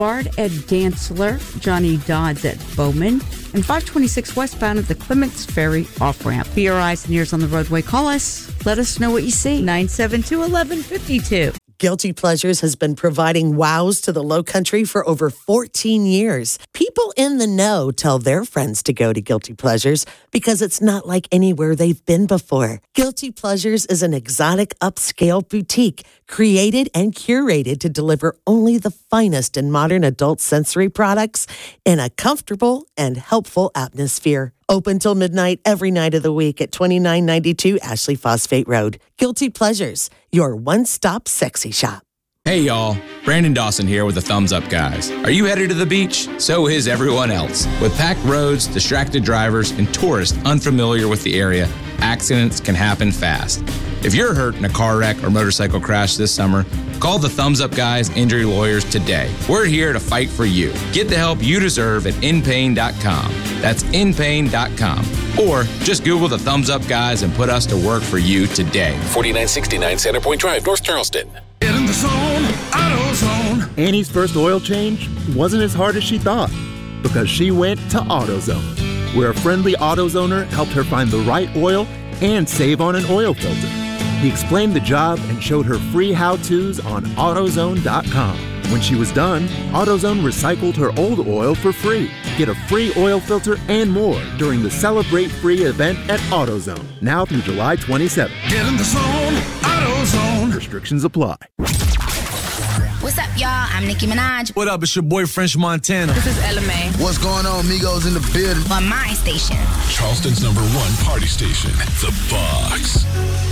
Bard at Dantzler, Johnny Dodds at Bowman, and 526 westbound at the Clements Ferry off-ramp. Be your eyes and ears on the roadway. Call us. Let us know what you see. 972-1152. Guilty Pleasures has been providing wows to the Lowcountry for over 14 years. People in the know tell their friends to go to Guilty Pleasures because it's not like anywhere they've been before. Guilty Pleasures is an exotic upscale boutique created and curated to deliver only the finest in modern adult sensory products in a comfortable and helpful atmosphere. Open till midnight every night of the week at 2992 Ashley Phosphate Road. Guilty Pleasures, your one-stop sexy shop. Hey y'all, Brandon Dawson here with the Thumbs Up Guys. Are you headed to the beach? So is everyone else. With packed roads, distracted drivers, and tourists unfamiliar with the area, accidents can happen fast. If you're hurt in a car wreck or motorcycle crash this summer, call the Thumbs Up Guys Injury Lawyers today. We're here to fight for you. Get the help you deserve at inpain.com. That's inpain.com. Or just Google the Thumbs Up Guys and put us to work for you today. 4969 Centerpoint Drive, North Charleston. Get in the zone, AutoZone. Annie's first oil change wasn't as hard as she thought because she went to AutoZone, where a friendly AutoZoner helped her find the right oil and save on an oil filter. He explained the job and showed her free how-tos on AutoZone.com. When she was done, AutoZone recycled her old oil for free. Get a free oil filter and more during the Celebrate Free event at AutoZone, now through July 27th. Get in the zone, AutoZone. Restrictions apply. What's up, y'all? I'm Nicki Minaj. What up? It's your boy, French Montana. This is Ella May. What's going on, Migos in the building? On my station. Charleston's #1 party station, The Box.